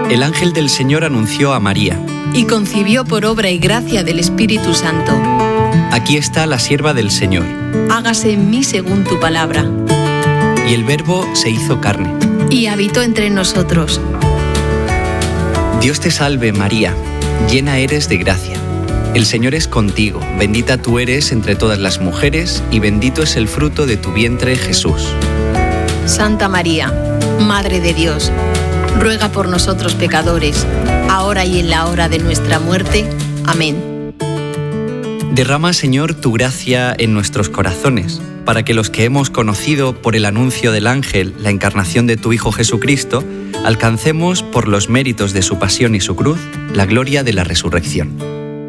El ángel del Señor anunció a María. Y concibió por obra y gracia del Espíritu Santo. Aquí está la sierva del Señor. Hágase en mí según tu palabra. Y el Verbo se hizo carne. Y habitó entre nosotros. Dios te salve, María, llena eres de gracia. El Señor es contigo, bendita tú eres entre todas las mujeres, y bendito es el fruto de tu vientre, Jesús. Santa María, Madre de Dios, ruega por nosotros pecadores, ahora y en la hora de nuestra muerte. Amén. Derrama, Señor, tu gracia en nuestros corazones, para que los que hemos conocido por el anuncio del ángel la encarnación de tu Hijo Jesucristo, alcancemos, por los méritos de su pasión y su cruz, la gloria de la resurrección.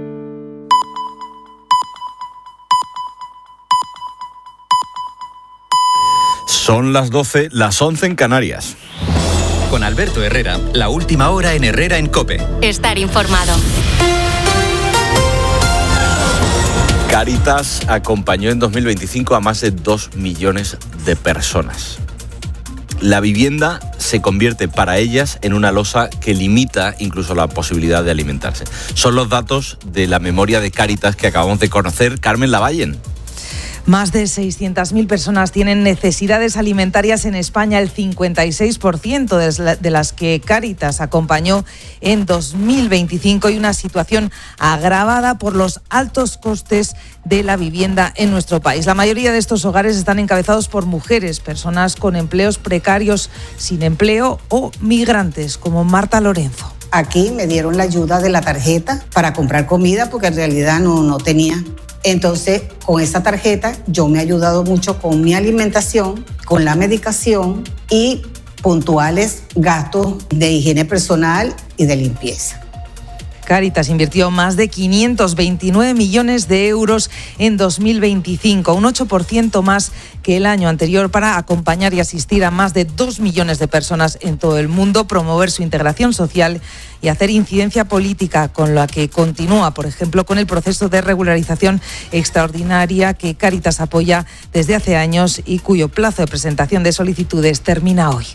Son las 12, las 11 en Canarias. Con Alberto Herrera, la última hora en Herrera en COPE. Estar informado. Cáritas acompañó en 2025 a más de 2 millones de personas. La vivienda se convierte para ellas en una losa que limita incluso la posibilidad de alimentarse. Son los datos de la memoria de Cáritas que acabamos de conocer. Carmen Lavallen. Más de 600.000 personas tienen necesidades alimentarias en España, el 56% de las que Cáritas acompañó en 2025, y una situación agravada por los altos costes de la vivienda en nuestro país. La mayoría de estos hogares están encabezados por mujeres, personas con empleos precarios, sin empleo o migrantes, como Marta Lorenzo. Aquí me dieron la ayuda de la tarjeta para comprar comida porque en realidad no tenía. Entonces, con esa tarjeta yo me he ayudado mucho con mi alimentación, con la medicación y puntuales gastos de higiene personal y de limpieza. Cáritas invirtió más de 529 millones de euros en 2025, un 8% más que el año anterior, para acompañar y asistir a más de 2 millones de personas en todo el mundo, promover su integración social y hacer incidencia política, con la que continúa, por ejemplo, con el proceso de regularización extraordinaria que Cáritas apoya desde hace años y cuyo plazo de presentación de solicitudes termina hoy.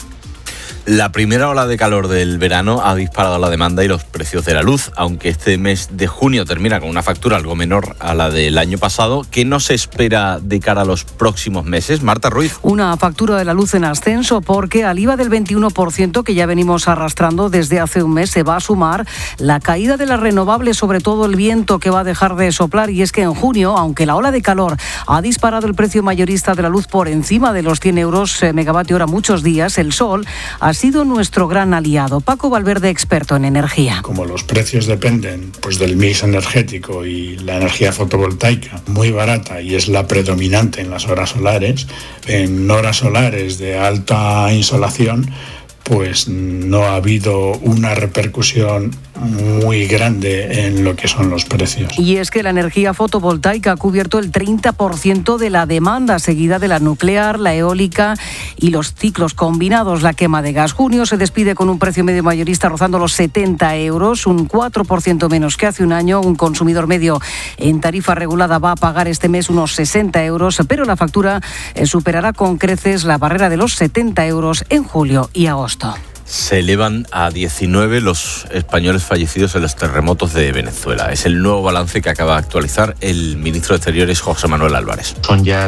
La primera ola de calor del verano ha disparado la demanda y los precios de la luz, aunque este mes de junio termina con una factura algo menor a la del año pasado. ¿Qué nos espera de cara a los próximos meses? Marta Ruiz. Una factura de la luz en ascenso, porque al IVA del 21% que ya venimos arrastrando desde hace un mes se va a sumar la caída de las renovables, sobre todo el viento, que va a dejar de soplar. Y es que en junio, aunque la ola de calor ha disparado el precio mayorista de la luz por encima de los 100 euros megavatio hora muchos días, el sol ha sido nuestro gran aliado. Paco Valverde, experto en energía. Como los precios dependen del mix energético y la energía fotovoltaica muy barata y es la predominante en las horas solares, en horas solares de alta insolación, pues no ha habido una repercusión muy grande en lo que son los precios. Y es que la energía fotovoltaica ha cubierto el 30% de la demanda, seguida de la nuclear, la eólica y los ciclos combinados. La quema de gas. Junio se despide con un precio medio mayorista rozando los 70 euros, un 4% menos que hace un año. Un consumidor medio en tarifa regulada va a pagar este mes unos 60 euros, pero la factura superará con creces la barrera de los 70 euros en julio y agosto. Se elevan a 19 los españoles fallecidos en los terremotos de Venezuela. Es el nuevo balance que acaba de actualizar el ministro de Exteriores, José Manuel Álvarez. Son ya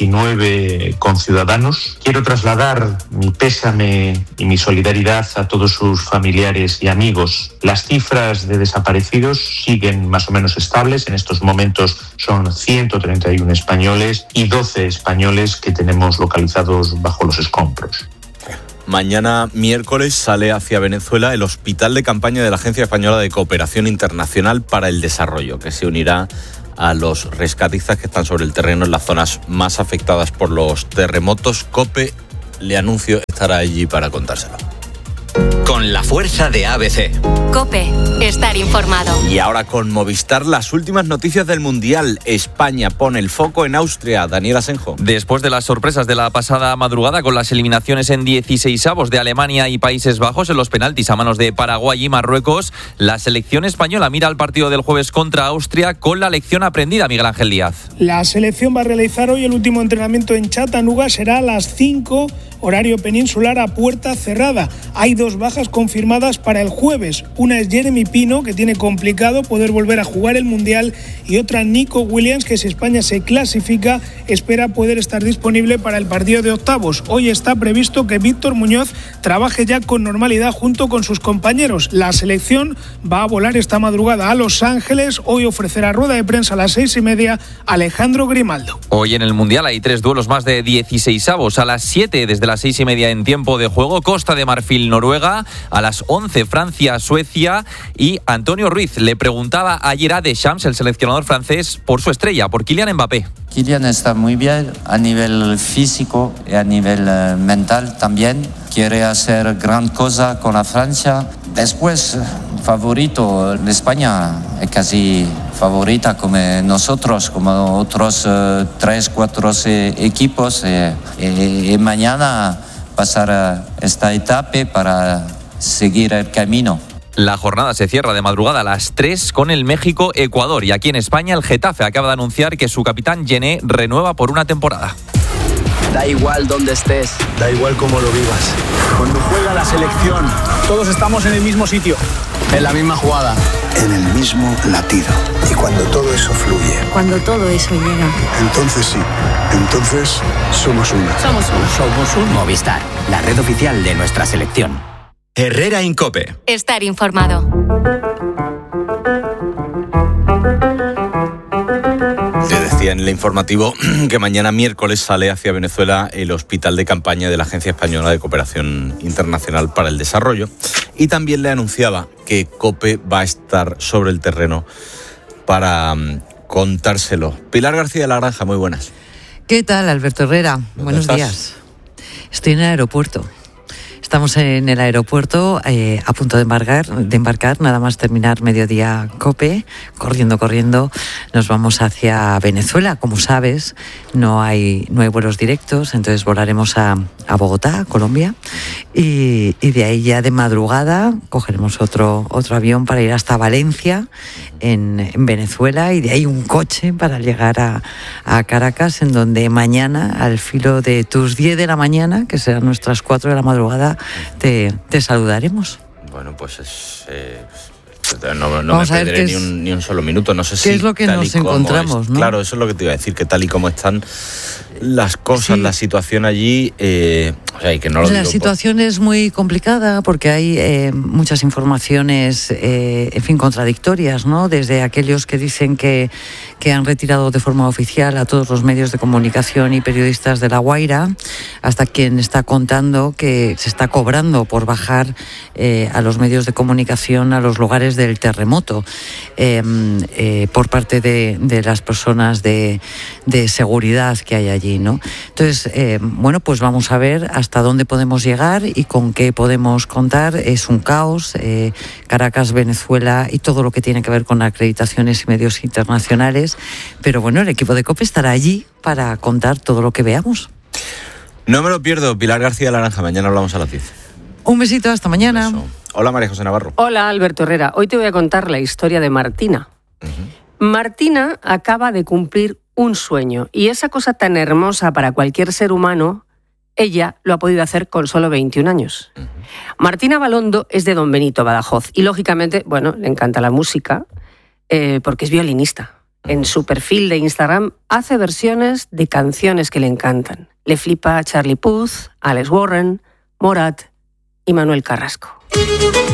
19 conciudadanos. Quiero trasladar mi pésame y mi solidaridad a todos sus familiares y amigos. Las cifras de desaparecidos siguen más o menos estables. En estos momentos son 131 españoles y 12 españoles que tenemos localizados bajo los escombros. Mañana miércoles sale hacia Venezuela el hospital de campaña de la Agencia Española de Cooperación Internacional para el Desarrollo, que se unirá a los rescatistas que están sobre el terreno en las zonas más afectadas por los terremotos. COPE, le anuncio, estará allí para contárselo. Con la fuerza de ABC. COPE, estar informado. Y ahora con Movistar, las últimas noticias del Mundial. España pone el foco en Austria. Daniel Asenjo. Después de las sorpresas de la pasada madrugada con las eliminaciones en 16avos de Alemania y Países Bajos en los penaltis a manos de Paraguay y Marruecos, la selección española mira al partido del jueves contra Austria con la lección aprendida, Miguel Ángel Díaz. La selección va a realizar hoy el último entrenamiento en Chattanooga. Será a las 5, horario peninsular, a puerta cerrada. Hay 2 bajas bajas confirmadas para el jueves. Una es Jeremy Pino, que tiene complicado poder volver a jugar el Mundial, y otra Nico Williams, que si España se clasifica espera poder estar disponible para el partido de octavos. Hoy está previsto que Víctor Muñoz trabaje ya con normalidad junto con sus compañeros. La selección va a volar esta madrugada a Los Ángeles. Hoy ofrecerá rueda de prensa a las 6:30 Alejandro Grimaldo. Hoy en el Mundial hay 3 duelos más de 16avos. A las 7, desde las 6:30 en tiempo de juego, Costa de Marfil, Noruega. A las 11, Francia, Suecia. Y Antonio Ruiz le preguntaba ayer a Deschamps, el seleccionador francés, por su estrella, por Kylian Mbappé. Kylian está muy bien a nivel físico y a nivel mental también. Quiere hacer gran cosa con la Francia. Después, favorito de España, es casi favorita como nosotros, como otros 3-4 equipos. Y mañana pasar esta etapa para seguir el camino. La jornada se cierra de madrugada a las 3 con el México-Ecuador. Y aquí en España, el Getafe acaba de anunciar que su capitán Gené renueva por una temporada. Da igual dónde estés, da igual cómo lo vivas. Cuando juega la selección, todos estamos en el mismo sitio, en la misma jugada, en el mismo latido. Y cuando todo eso fluye, cuando todo eso llega, entonces sí, entonces somos una. Somos un Movistar, la red oficial de nuestra selección. Herrera Incope. Estar informado. Te decía en el informativo que mañana miércoles sale hacia Venezuela el hospital de campaña de la Agencia Española de Cooperación Internacional para el Desarrollo, y también le anunciaba que COPE va a estar sobre el terreno para contárselo. Pilar García de la Granja, muy buenas. ¿Qué tal, Alberto Herrera? Buenos días. Estoy en el aeropuerto. Estamos en el aeropuerto a punto de embarcar, nada más terminar mediodía COPE, corriendo, nos vamos hacia Venezuela. Como sabes, no hay vuelos directos, entonces volaremos a Bogotá, Colombia, y de ahí ya de madrugada cogeremos otro avión para ir hasta Valencia, en Venezuela, y de ahí un coche para llegar a Caracas, en donde mañana, al filo de tus 10 de la mañana, que serán nuestras 4 de la madrugada, te saludaremos. Bueno, pues no me perderé ni un solo minuto. No sé si ¿qué es lo que nos encontramos, ¿no? Claro, eso es lo que te iba a decir, que tal y como están las cosas, sí, la situación allí, y que no lo digo. La situación es muy complicada porque hay muchas informaciones, contradictorias, ¿no? Desde aquellos que dicen que han retirado de forma oficial a todos los medios de comunicación y periodistas de La Guaira, hasta quien está contando que se está cobrando por bajar a los medios de comunicación a los lugares del terremoto por parte de las personas de seguridad que hay allí, ¿no? Entonces, pues vamos a ver hasta dónde podemos llegar y con qué podemos contar. Es un caos, Caracas, Venezuela, y todo lo que tiene que ver con acreditaciones y medios internacionales, pero bueno, el equipo de COPE estará allí para contar todo lo que veamos. No me lo pierdo. Pilar García de la Granja, mañana hablamos a las 10. Un besito, hasta mañana. Hola, María José Navarro. Hola, Alberto Herrera. Hoy te voy a contar la historia de Martina. Martina acaba de cumplir un sueño, y esa cosa tan hermosa para cualquier ser humano, ella lo ha podido hacer con solo 21 años. Martina Balondo es de Don Benito, Badajoz, y lógicamente, le encanta la música, porque es violinista. En su perfil de Instagram hace versiones de canciones que le encantan. Le flipa Charlie Puth, Alex Warren, Morat y Manuel Carrasco.